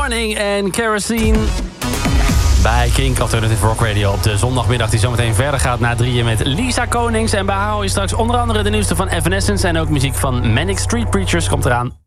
Morning en Kerosene bij Kink Alternative Rock Radio op de zondagmiddag die zometeen verder gaat na 3 met Lisa Konings. En bij haar hoor je straks onder andere de nieuwste van Evanescence en ook muziek van Manic Street Preachers komt eraan.